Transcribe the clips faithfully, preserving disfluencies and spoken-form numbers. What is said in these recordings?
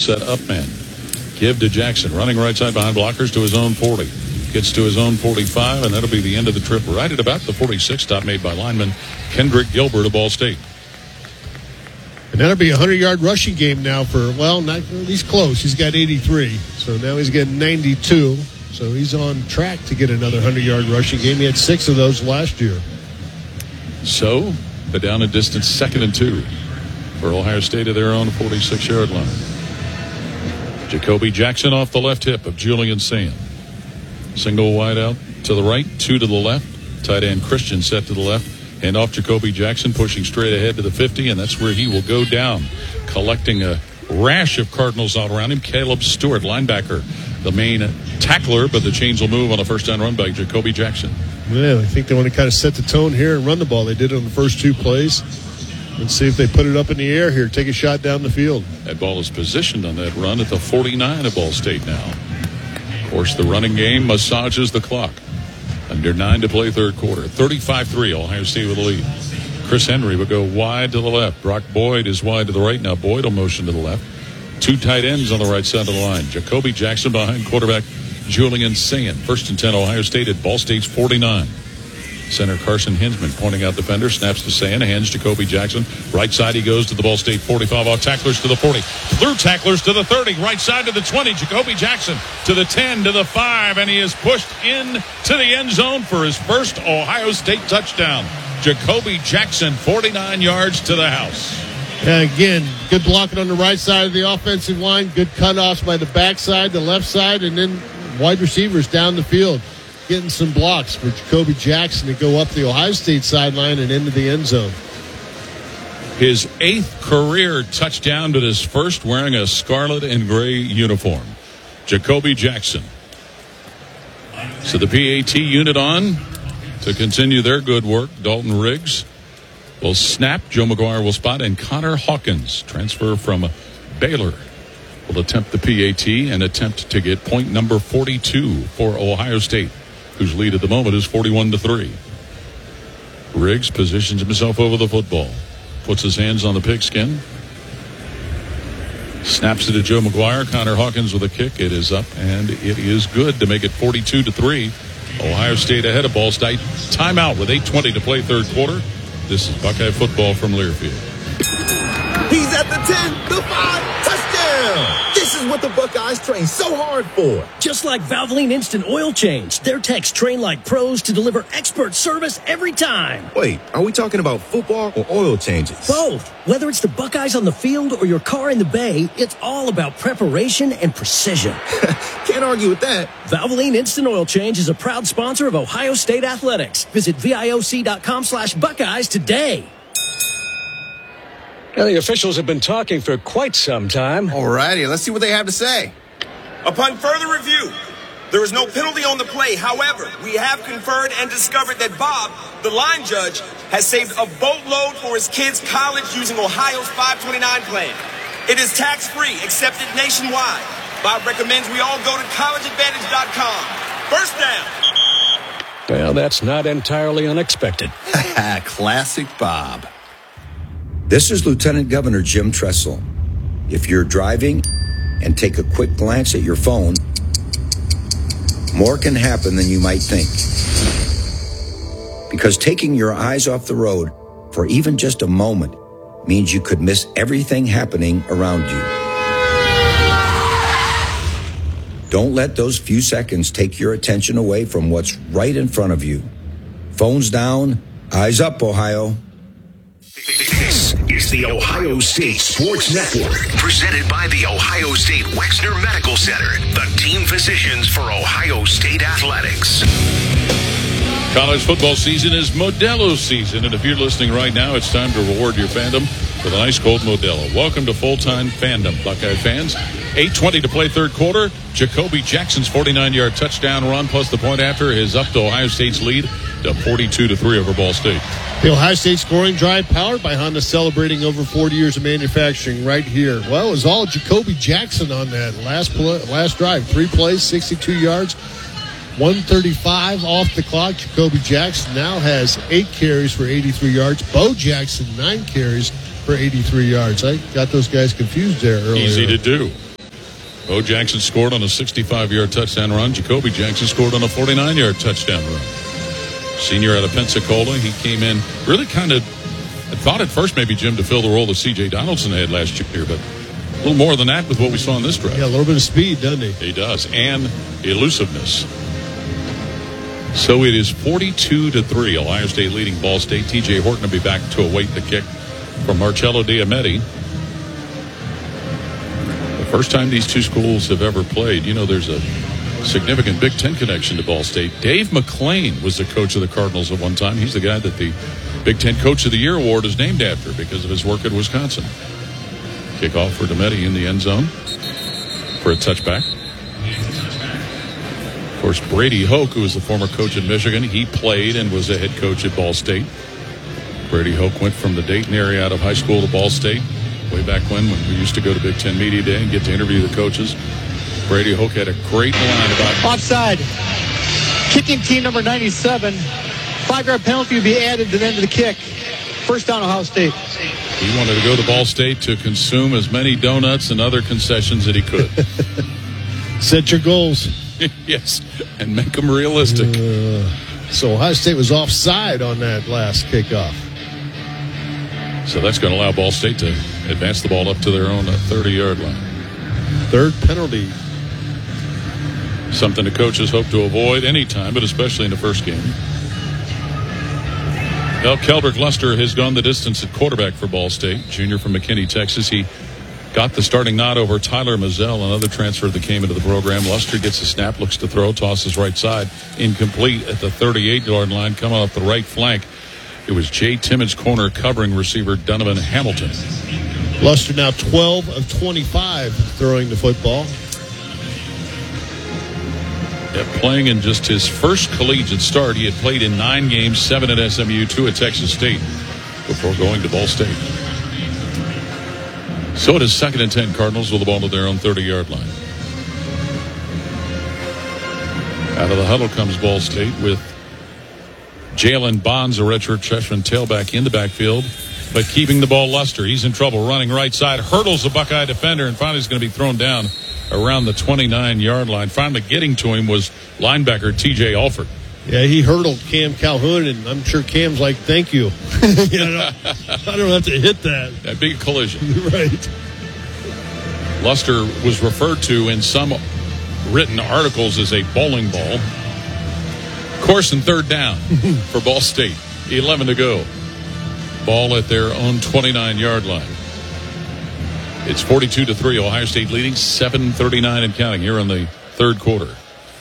set up man. Give to Jackson, running right side behind blockers to his own forty. Gets to his own forty-five, and that'll be the end of the trip. Right at about the forty-six, stop made by lineman Kendrick Gilbert of Ball State. And that'll be a hundred-yard rushing game now for, well, not, he's close. He's got eighty-three. So now he's getting ninety-two. So he's on track to get another hundred-yard rushing game. He had six of those last year. So, the down and distance second and two for Ohio State at their own forty-six-yard line. Jacoby Jackson off the left hip of Julian Sand. Single wide out to the right, two to the left. Tight end Christian set to the left. And off Jacoby Jackson, pushing straight ahead to the fifty, and that's where he will go down, collecting a rash of Cardinals out around him. Caleb Stewart, linebacker, the main tackler, but the chains will move on a first down run by Jacoby Jackson. Yeah, I think they want to kind of set the tone here and run the ball. They did it on the first two plays. Let's see if they put it up in the air here. Take a shot down the field. That ball is positioned on that run at the forty-nine of Ball State now. Of course, the running game massages the clock. Under nine to play third quarter. thirty-five three, Ohio State with the lead. Chris Henry will go wide to the left. Brock Boyd is wide to the right. Now Boyd will motion to the left. Two tight ends on the right side of the line. Jacoby Jackson behind quarterback Julian Sand. First and ten, Ohio State at Ball State's forty-nine. Center Carson Hinsman pointing out defender. Snaps to Sand. Hands Jacoby Jackson. Right side he goes to the Ball State forty-five. Off tacklers to the forty. Through tacklers to the thirty. Right side to the twenty. Jacoby Jackson to the ten, to the five. And he is pushed in to the end zone for his first Ohio State touchdown. Jacoby Jackson, forty-nine yards to the house. And again, good blocking on the right side of the offensive line. Good cutoffs by the backside, the left side, and then wide receivers down the field. Getting some blocks for Jacoby Jackson to go up the Ohio State sideline and into the end zone. His eighth career touchdown, but his first wearing a scarlet and gray uniform. Jacoby Jackson. So the P A T unit on to continue their good work. Dalton Riggs will snap. Joe McGuire will spot. And Connor Hawkins, transfer from Baylor, will attempt the P A T and attempt to get point number forty-two for Ohio State, whose lead at the moment is forty-one to three. Riggs positions himself over the football. Puts his hands on the pigskin. Snaps it to Joe McGuire. Connor Hawkins with a kick. It is up, and it is good to make it forty-two to three. Ohio State ahead of Ball State. Timeout with eight twenty to play third quarter. This is Buckeye football from Learfield. He's at the ten, the five, touchdown! This is what the Buckeyes train so hard for. Just like Valvoline Instant Oil Change, their techs train like pros to deliver expert service every time. Wait, are we talking about football or oil changes? Both. Whether it's the Buckeyes on the field or your car in the bay, it's all about preparation and precision. Can't argue with that. Valvoline Instant Oil Change is a proud sponsor of Ohio State Athletics. Visit VIOC.com slash Buckeyes today. Well, the officials have been talking for quite some time. All righty, let's see what they have to say. Upon further review, there is no penalty on the play. However, we have conferred and discovered that Bob, the line judge, has saved a boatload for his kids' college using Ohio's five twenty-nine plan. It is tax-free, accepted nationwide. Bob recommends we all go to college advantage dot com. First down. Well, that's not entirely unexpected. Classic Bob. This is Lieutenant Governor Jim Tressel. If you're driving and take a quick glance at your phone, more can happen than you might think. Because taking your eyes off the road for even just a moment means you could miss everything happening around you. Don't let those few seconds take your attention away from what's right in front of you. Phones down, eyes up, Ohio. This is the Ohio State Sports Network, presented by the Ohio State Wexner Medical Center, the team physicians for Ohio State Athletics. College football season is Modelo season, and if you're listening right now, it's time to reward your fandom with an ice cold Modelo. Welcome to full-time fandom, Buckeye fans. eight twenty to play third quarter. Jacoby Jackson's forty-nine-yard touchdown run plus the point after is up to Ohio State's lead to forty-two to three over Ball State. The Ohio State scoring drive powered by Honda, celebrating over forty years of manufacturing right here. Well, it was all Jacoby Jackson on that last play, last drive. Three plays, sixty-two yards, one thirty-five off the clock. Jacoby Jackson now has eight carries for eighty-three yards. Bo Jackson, nine carries for eighty-three yards. I got those guys confused there earlier. Easy to do. Bo Jackson scored on a sixty-five-yard touchdown run. Jacoby Jackson scored on a forty-nine-yard touchdown run. Senior out of Pensacola. He came in really kind of, I thought at first maybe, Jim, to fill the role that C J Donaldson had last year, but a little more than that with what we saw in this drive. Yeah, a little bit of speed, doesn't he? He does, and elusiveness. So it is forty-two to three. Ohio State leading Ball State. T J Horton will be back to await the kick from Marcello Diametti. The first time these two schools have ever played, you know, there's a significant Big Ten connection to Ball State. Dave McClain was the coach of the Cardinals at one time. He's the guy that the Big Ten Coach of the Year award is named after because of his work at Wisconsin. Kickoff for Diametti in the end zone for a touchback. Of course, Brady Hoke, who was the former coach in Michigan, he played and was a head coach at Ball State. Brady Hoke went from the Dayton area out of high school to Ball State way back when, when we used to go to Big Ten Media Day and get to interview the coaches. Brady Hoke had a great line about offside. Kicking team number ninety-seven. Five-yard penalty would be added to the end of the kick. First down, Ohio State. He wanted to go to Ball State to consume as many donuts and other concessions that he could. Set your goals. Yes, and make them realistic. Uh, so Ohio State was offside on that last kickoff. So that's going to allow Ball State to advance the ball up to their own thirty-yard line. Third penalty. Something the coaches hope to avoid anytime, but especially in the first game. Well, Keldrick Luster has gone the distance at quarterback for Ball State. Junior from McKinney, Texas. He got the starting nod over Tyler Mazzell, another transfer that came into the program. Luster gets a snap, looks to throw, tosses right side. Incomplete at the thirty-eight-yard line, coming off the right flank. It was Jay Timmons' corner covering receiver Donovan Hamilton. Luster now twelve of twenty-five throwing the football. Yeah, playing in just his first collegiate start. He had played in nine games, seven at S M U, two at Texas State, before going to Ball State. So it is second and ten, Cardinals with the ball to their own thirty-yard line. Out of the huddle comes Ball State with Jalen Bonds, a redshirt freshman tailback, in the backfield, but keeping the ball. Luster, he's in trouble, running right side, hurdles the Buckeye defender, and finally is going to be thrown down around the twenty-nine-yard line. Finally getting to him was linebacker T J Alford. Yeah, he hurdled Cam Calhoun, and I'm sure Cam's like, thank you. you know, I don't have to hit that. That big collision. Right. Luster was referred to in some written articles as a bowling ball. Course and third down for Ball State. eleven to go. Ball at their own twenty-nine-yard line. It's forty-two to three. Ohio State leading, seven thirty-nine and counting here in the third quarter.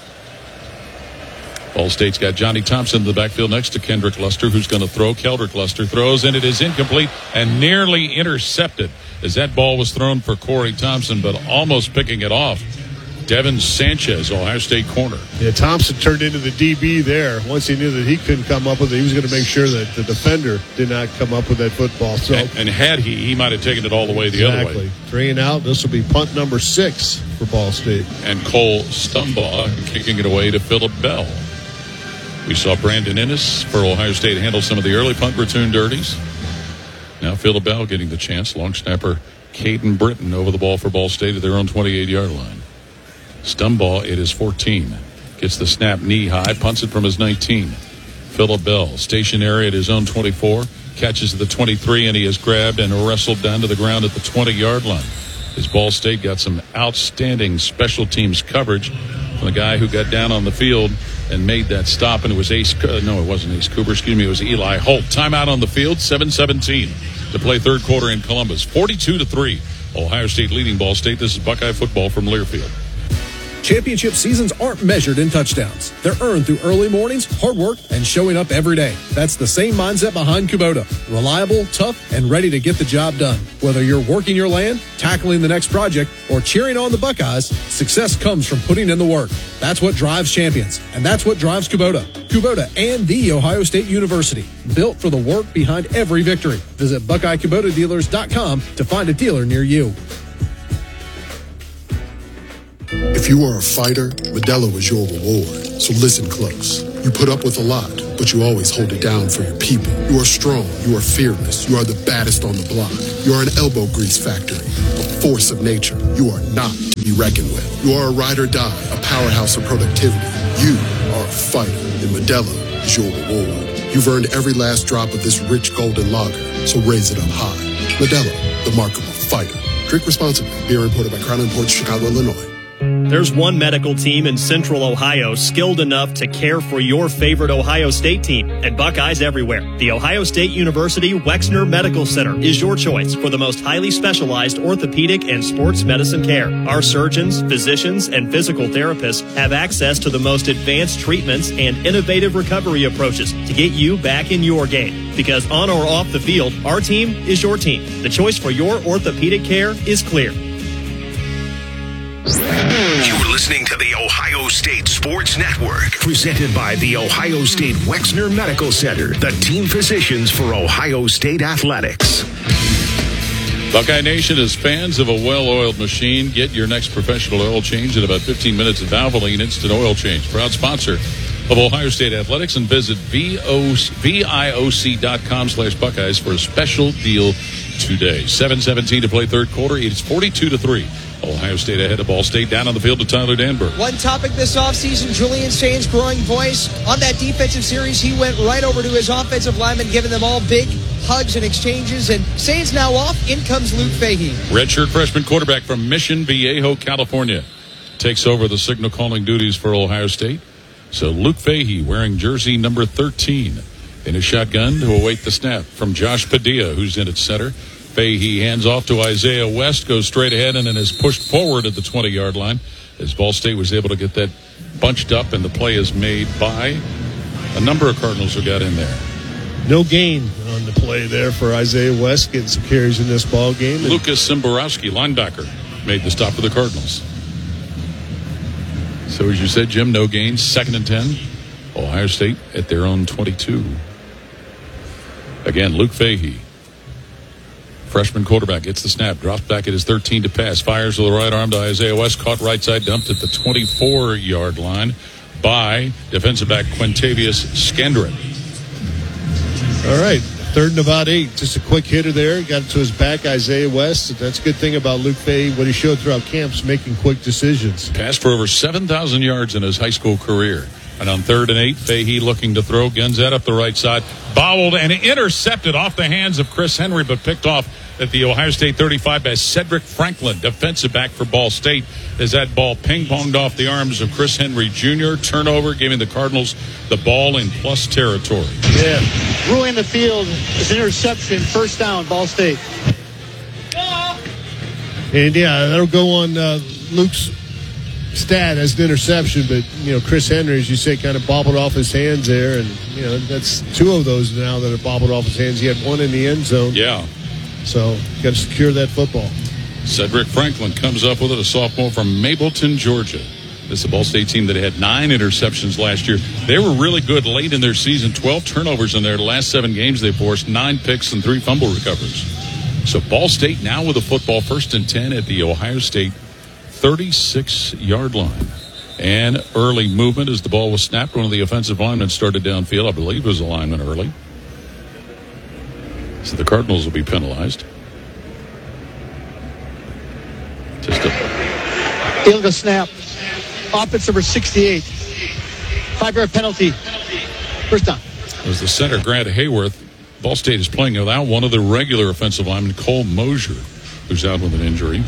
Ball State's got Johnny Thompson in the backfield next to Kendrick Luster, who's going to throw. Keldrick Luster throws, and it is incomplete and nearly intercepted as that ball was thrown for Corey Thompson, but almost picking it off. Devin Sanchez, Ohio State corner. Yeah, Thompson turned into the D B there. Once he knew that he couldn't come up with it, he was going to make sure that the defender did not come up with that football. So, and, and had he, he might have taken it all the way the exactly. other way. Three and out. This will be punt number six for Ball State. And Cole Stumbaugh kicking it away to Phillip Bell. We saw Brandon Ennis for Ohio State handle some of the early punt return dirties. Now Phillip Bell getting the chance. Long snapper Caden Britton over the ball for Ball State at their own twenty-eight-yard line. Stumbaugh, it is fourteen. Gets the snap knee high, punts it from his nineteen. Phillip Bell, stationary at his own twenty-four, catches the twenty-three, and he is grabbed and wrestled down to the ground at the twenty-yard line. As Ball State got some outstanding special teams coverage from the guy who got down on the field and made that stop, and it was Ace, uh, no, it wasn't Ace Cooper, excuse me, it was Eli Holt. Timeout on the field, seven seventeen to play third quarter in Columbus. forty-two to three, Ohio State leading Ball State. This is Buckeye football from Learfield. Championship seasons aren't measured in touchdowns. They're earned through early mornings, hard work, and showing up every day. That's the same mindset behind Kubota. Reliable, tough, and ready to get the job done. Whether you're working your land, tackling the next project, or cheering on the Buckeyes, success comes from putting in the work. That's what drives champions, and that's what drives Kubota. Kubota and The Ohio State University. Built for the work behind every victory. Visit Buckeye Kubota Dealers dot com to find a dealer near you. If you are a fighter, Modelo is your reward. So listen close. You put up with a lot. but you always hold it down for your people. You are strong. You are fearless. You are the baddest on the block. You are an elbow grease factory, a force of nature. You are not to be reckoned with. You are a ride or die, a powerhouse of productivity. You are a fighter, and Modelo is your reward. You've earned every last drop of this rich golden lager, so raise it up high. Modelo, the mark of a fighter. Drink responsibly. Beer imported by Crown Imports, Chicago, Illinois. There's one medical team in Central Ohio skilled enough to care for your favorite Ohio State team, and Buckeyes everywhere. The Ohio State University Wexner Medical Center is your choice for the most highly specialized orthopedic and sports medicine care. Our surgeons, physicians, and physical therapists have access to the most advanced treatments and innovative recovery approaches to get you back in your game. Because on or off the field, our team is your team. The choice for your orthopedic care is clear. You're listening to the Ohio State Sports Network, presented by the Ohio State Wexner Medical Center, the team physicians for Ohio State athletics. Buckeye Nation is fans of a well-oiled machine. Get your next professional oil change in about fifteen minutes at Valvoline Instant Oil Change. Proud sponsor of Ohio State Athletics, and visit V I O C dot com slash Buckeyes for a special deal today. seven seventeen to play third quarter. It's forty-two to three. Ohio State ahead of Ball State. Down on the field to Tyler Danberg. One topic this offseason, Julian Sainz' growing voice. On that defensive series, he went right over to his offensive linemen, giving them all big hugs and exchanges. And Sainz now off. In comes Luke Fahey. Redshirt freshman quarterback from Mission Viejo, California, takes over the signal calling duties for Ohio State. So Luke Fahey wearing jersey number thirteen in a shotgun to await the snap from Josh Padilla, who's in at center. Fahey hands off to Isaiah West, goes straight ahead, and then is pushed forward at the twenty-yard line as Ball State was able to get that bunched up, and the play is made by a number of Cardinals who got in there. No gain on the play there for Isaiah West, getting some carries in this ball game. Lucas Simborowski, linebacker, made the stop for the Cardinals. So as you said, Jim, no gains, second and ten. Ohio State at their own twenty-two. Again, Luke Fahey, freshman quarterback, gets the snap, drops back at his thirteen to pass, fires with the right arm to Isaiah West, caught right side, dumped at the twenty-four-yard line by defensive back Quintavious Scandrett. All right, third and about eight. Just a quick hitter there. Got it to his back, Isaiah West. That's a good thing about Luke Fahey, what he showed throughout camps, making quick decisions. Passed for over seven thousand yards in his high school career. And on third and eight, Fahey looking to throw, guns that up the right side, bobbled and intercepted off the hands of Chris Henry, but picked off at the Ohio State thirty-five by Cedric Franklin, defensive back for Ball State, as that ball ping-ponged off the arms of Chris Henry Junior Turnover, giving the Cardinals the ball in plus territory. Yeah. Ruling the field is an interception, first down, Ball State. And, yeah, that'll go on uh, Luke's stat as an interception, but, you know, Chris Henry, as you say, kind of bobbled off his hands there, and, you know, that's two of those now that have bobbled off his hands. He had one in the end zone. Yeah. So, got to secure that football. Cedric Franklin comes up with it, a sophomore from Mableton, Georgia. This is a Ball State team that had nine interceptions last year. They were really good late in their season, twelve turnovers in their last seven games they forced, nine picks and three fumble recoveries. So Ball State now with a football, first and ten at the Ohio State thirty-six-yard line. And early movement as the ball was snapped. One of the offensive linemen started downfield. I believe it was a lineman early. So the Cardinals will be penalized. Just a illegal snap. Offense number sixty-eight. Five-yard penalty. First down. As the center, Grant Hayworth, Ball State is playing without one of the regular offensive linemen, Cole Mosier, who's out with an injury.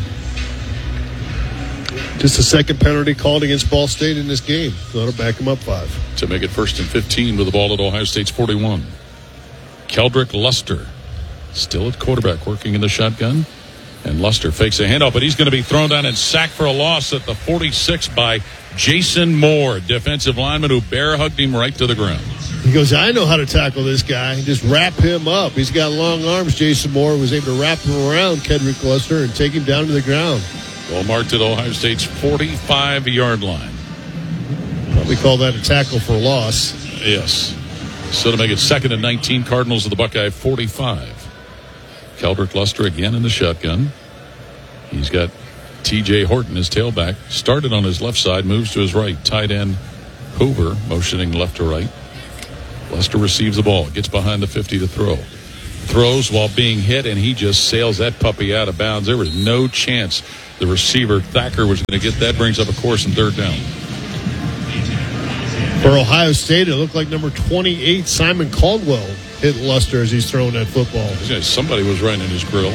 Just a second penalty called against Ball State in this game. So that'll back him up five. To make it first and fifteen with the ball at Ohio State's forty-one. Keldrick Luster still at quarterback, working in the shotgun. And Luster fakes a handoff, but he's going to be thrown down and sacked for a loss at the forty-six by Jason Moore, defensive lineman who bear hugged him right to the ground. He goes, I know how to tackle this guy. Just wrap him up. He's got long arms. Jason Moore was able to wrap him around Keldrick Luster and take him down to the ground. Well marked at Ohio State's forty-five-yard line. Probably call that a tackle for a loss. Yes. So to make it second and nineteen, Cardinals of the Buckeye forty-five. Keldrick Luster again in the shotgun. He's got T J Horton, his tailback, started on his left side, moves to his right. Tight end Hoover motioning left to right. Luster receives the ball, gets behind the fifty to throw. Throws while being hit, and he just sails that puppy out of bounds. There was no chance the receiver, Thacker, was going to get that. Brings up a course and third down. For Ohio State, it looked like number twenty-eight, Simon Caldwell, hit Luster as he's throwing that football. Somebody was right in his grill.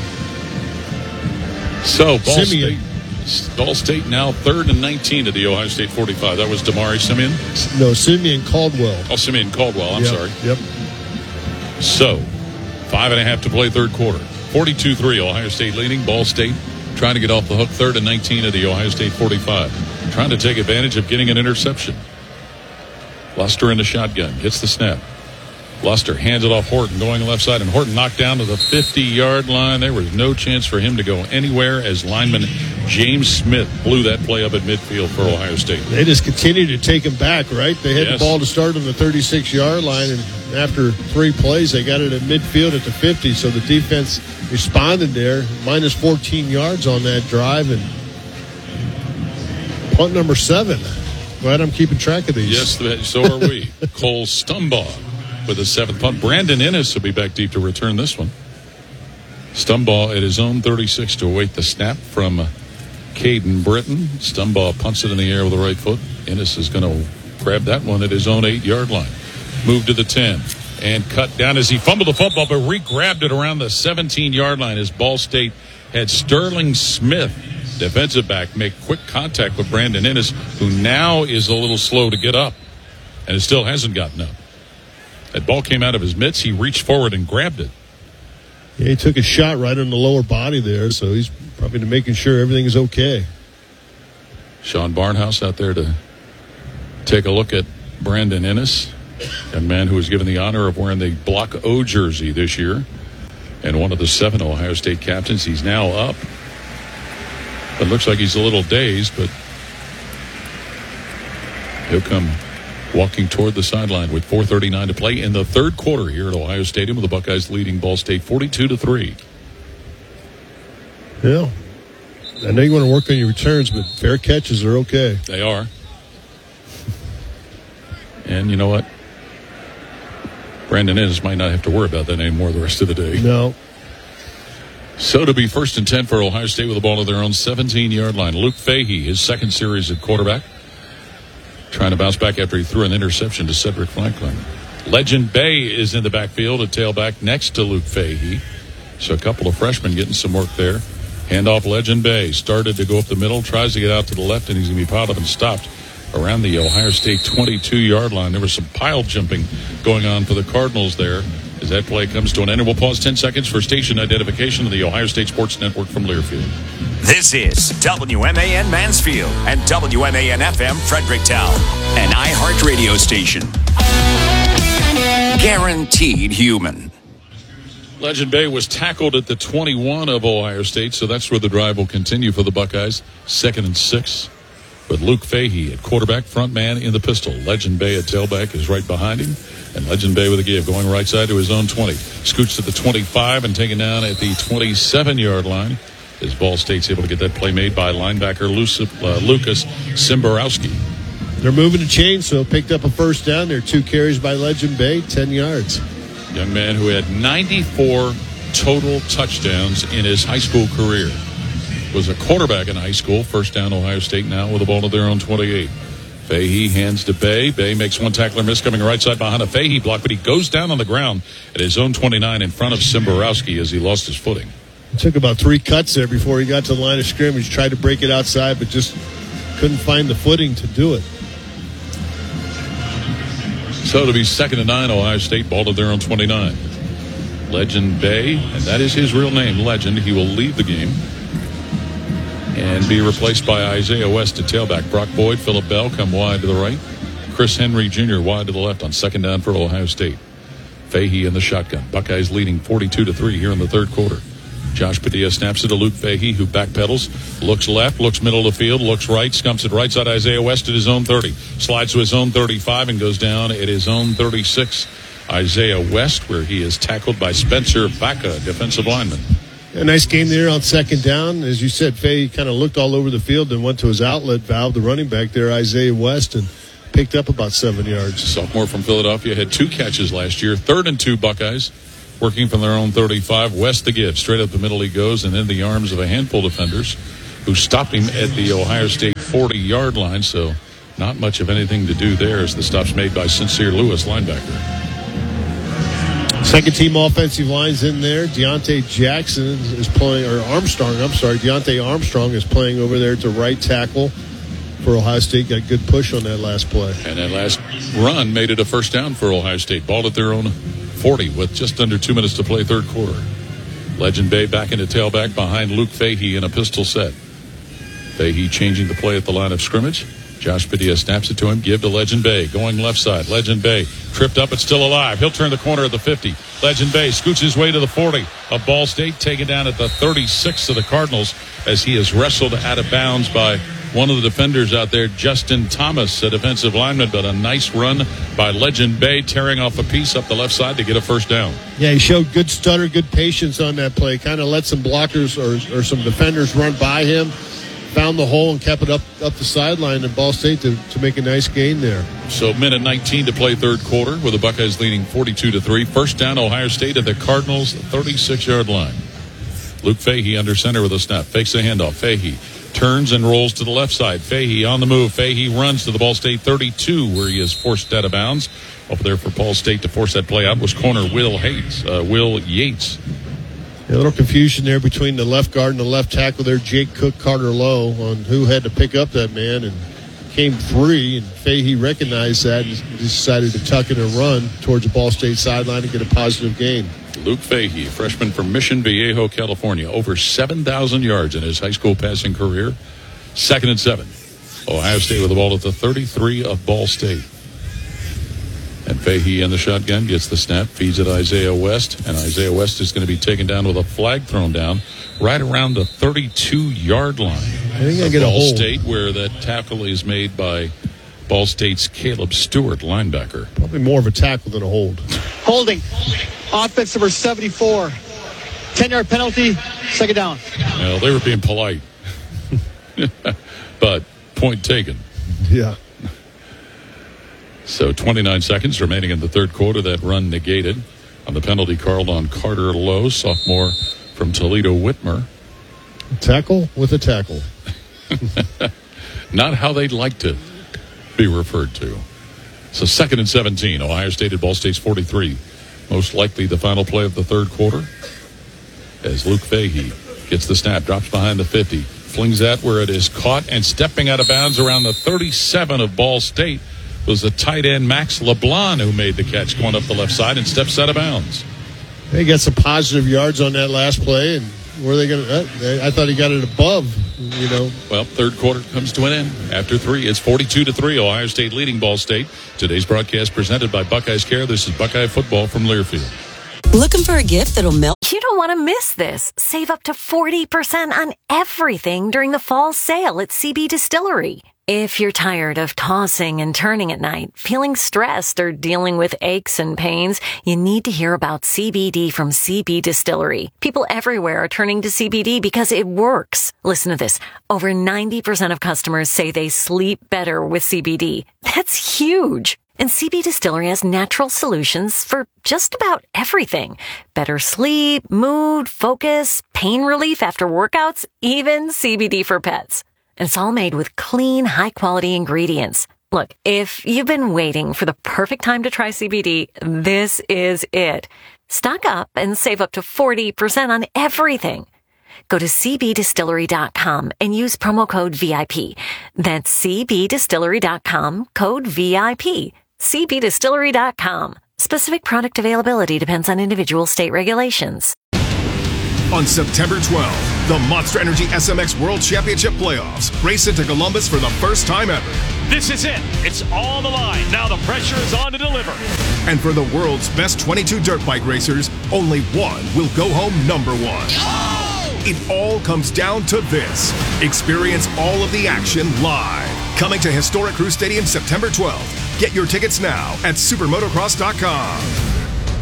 So, Ball Simeon. State, Ball State now third and nineteen to the Ohio State forty-five. That was Damari Simeon? No, Simeon Caldwell. Oh, Simeon Caldwell. I'm yep, sorry. Yep. So, five and a half to play third quarter. forty-two three, Ohio State leading. Ball State trying to get off the hook, third and nineteen to the Ohio State forty-five. Trying to take advantage of getting an interception. Luster in the shotgun, gets the snap. Luster hands it off Horton, going left side, and Horton knocked down to the fifty-yard line. There was no chance for him to go anywhere as lineman James Smith blew that play up at midfield for Ohio State. They just continued to take him back, right? They had Yes. the ball to start on the thirty-six-yard line, and after three plays, they got it at midfield at the fifty, so the defense responded there. Minus fourteen yards on that drive, and punt number seven. Glad I'm keeping track of these. Yes, so are we. Cole Stumbaugh with the seventh punt. Brandon Ennis will be back deep to return this one. Stumbaugh at his own thirty-six to await the snap from Caden Britton. Stumbaugh punts it in the air with the right foot. Ennis is going to grab that one at his own eight-yard line. Move to the ten and cut down as he fumbled the football, but re-grabbed it around the seventeen-yard line as Ball State had Sterling Smith, defensive back, make quick contact with Brandon Ennis, who now is a little slow to get up, and it still hasn't gotten up. That ball came out of his mitts. He reached forward and grabbed it. Yeah, he took a shot right on the lower body there, so he's probably making sure everything is okay. Sean Barnhouse out there to take a look at Brandon Ennis, a man who was given the honor of wearing the Block O jersey this year, and one of the seven Ohio State captains. He's now up. It looks like he's a little dazed, but he'll come walking toward the sideline with four thirty-nine to play in the third quarter here at Ohio Stadium, with the Buckeyes leading Ball State forty-two to three. Yeah. I know you want to work on your returns, but fair catches are okay. They are. And you know what? Brandon Ennis might not have to worry about that anymore the rest of the day. No. So to be first and ten for Ohio State with the ball at their own seventeen-yard line. Luke Fahey, his second series at quarterback, trying to bounce back after he threw an interception to Cedric Franklin. Legend Bay is in the backfield, a tailback next to Luke Fahey. So a couple of freshmen getting some work there. Handoff Legend Bay. Started to go up the middle, tries to get out to the left, and he's going to be piled up and stopped around the Ohio State twenty-two-yard line. There was some pile jumping going on for the Cardinals there as that play comes to an end. And we'll pause ten seconds for station identification of the Ohio State Sports Network from Learfield. This is W M A N Mansfield and W M A N F M Fredericktown, an iHeart radio station. Guaranteed human. Legend Bay was tackled at the twenty-one of Ohio State, so that's where the drive will continue for the Buckeyes. Second and six with Luke Fahey at quarterback, front man in the pistol. Legend Bay at tailback is right behind him. And Legend Bay with a give, going right side to his own twenty. Scoots to the twenty-five and taken down at the twenty-seven-yard line. As Ball State's able to get that play made by linebacker uh, Lucas Simborowski. They're moving the chain, so picked up a first down. There are two carries by Legend Bay, ten yards. Young man who had ninety-four total touchdowns in his high school career. Was a quarterback in high school. First down Ohio State now with the ball at their own twenty-eight. Fahey hands to Bay. Bay makes one tackler miss, coming right side behind a Fahey block, but he goes down on the ground at his own twenty-nine in front of Simborowski as he lost his footing. It took about three cuts there before he got to the line of scrimmage. Tried to break it outside, but just couldn't find the footing to do it. So to be second and nine, Ohio State ball at their own twenty-nine. Legend Bay, and that is his real name, Legend. He will leave the game and be replaced by Isaiah West at tailback. Brock Boyd, Phillip Bell come wide to the right. Chris Henry Junior wide to the left on second down for Ohio State. Fahey in the shotgun. Buckeyes leading forty-two to three here in the third quarter. Josh Padilla snaps it to Luke Fahey, who backpedals, looks left, looks middle of the field, looks right, scumps it right side. Isaiah West at his own thirty. Slides to his own thirty-five and goes down at his own thirty-six. Isaiah West, where he is tackled by Spencer Baca, defensive lineman. A nice game there on second down. As you said, Fahey kind of looked all over the field and went to his outlet valve, the running back there, Isaiah West, and picked up about seven yards. Sophomore from Philadelphia had two catches last year. Third and two Buckeyes, working from their own thirty-five. West to give. Straight up the middle he goes, and in the arms of a handful of defenders who stopped him at the Ohio State forty-yard line. So not much of anything to do there as the stop's made by Sincere Lewis, linebacker. Second team offensive line's in there. Deontay Jackson is playing, or Armstrong, I'm sorry. Deontay Armstrong is playing over there to right tackle for Ohio State. Got a good push on that last play. And that last run made it a first down for Ohio State. Ball at their own forty with just under two minutes to play third quarter. Legend Bay back into tailback behind Luke Fahey in a pistol set. Fahey changing the play at the line of scrimmage. Josh Padilla snaps it to him. Give to Legend Bay. Going left side. Legend Bay tripped up but still alive. He'll turn the corner at the fifty. Legend Bay scoots his way to the forty of Ball State. Taken down at the thirty-six of the Cardinals as he is wrestled out of bounds by one of the defenders out there, Justin Thomas, a defensive lineman. But a nice run by Legend Bay, tearing off a piece up the left side to get a first down. Yeah, he showed good stutter, good patience on that play. Kind of let some blockers or, or some defenders run by him. Found the hole and kept it up up the sideline at Ball State to, to make a nice gain there. So minute nineteen to play third quarter with the Buckeyes leading forty-two to three. First down, Ohio State at the Cardinals' thirty-six-yard line. Luke Fahey under center with a snap. Fakes the handoff. Fahey turns and rolls to the left side. Fahey on the move. Fahey runs to the Ball State thirty-two where he is forced out of bounds. Over there for Ball State to force that play out was corner Will Yates. Uh, Will Yates. A little confusion there between the left guard and the left tackle there, Jake Cook, Carter Lowe, on who had to pick up that man, and came free, and Fahey recognized that and decided to tuck it and run towards the Ball State sideline and get a positive gain. Luke Fahey, freshman from Mission Viejo, California, over seven thousand yards in his high school passing career. Second and seven. Ohio State with the ball at the thirty-three of Ball State. And Fahey in the shotgun gets the snap, feeds it Isaiah West, and Isaiah West is going to be taken down with a flag thrown down right around the thirty-two-yard line. I think I of get a Ball hold. State, where that tackle is made by Ball State's Caleb Stewart, linebacker. Probably more of a tackle than a hold. Holding. Offense number seventy-four. ten-yard penalty, second down. Well, they were being polite. But point taken. Yeah. So twenty-nine seconds remaining in the third quarter. That run negated on the penalty called on Carter Lowe, sophomore from Toledo Whitmer. Tackle with a tackle. Not how they'd like to be referred to. So second and seventeen. Ohio State at Ball State's forty-three. Most likely the final play of the third quarter. As Luke Fahey gets the snap, drops behind the fifty, flings that where it is caught, and stepping out of bounds around the thirty-seven of Ball State was the tight end Max LeBlanc, who made the catch going up the left side and steps out of bounds. They got some positive yards on that last play, and where are they going to? I thought he got it above, you know. Well, third quarter comes to an end. After three, it's forty-two to three. Ohio State leading Ball State. Today's broadcast presented by Buckeyes Care. This is Buckeye Football from Learfield. Looking for a gift that'll melt? You don't want to miss this. Save up to forty percent on everything during the fall sale at C B Distillery. If you're tired of tossing and turning at night, feeling stressed, or dealing with aches and pains, you need to hear about C B D from C B Distillery. People everywhere are turning to C B D because it works. Listen to this. Over ninety percent of customers say they sleep better with C B D. That's huge. And C B Distillery has natural solutions for just about everything. Better sleep, mood, focus, pain relief after workouts, even C B D for pets. And it's all made with clean, high-quality ingredients. Look, if you've been waiting for the perfect time to try C B D, this is it. Stock up and save up to forty percent on everything. Go to c b distillery dot com and use promo code V I P. That's c b distillery dot com, code V I P. c b distillery dot com. Specific product availability depends on individual state regulations. On September twelfth, the Monster Energy S M X World Championship Playoffs race into Columbus for the first time ever. This is it. It's all the line. Now the pressure is on to deliver. And for the world's best twenty-two dirt bike racers, only one will go home number one. Oh! It all comes down to this. Experience all of the action live. Coming to Historic Crew Stadium September twelfth. Get your tickets now at supermotocross dot com.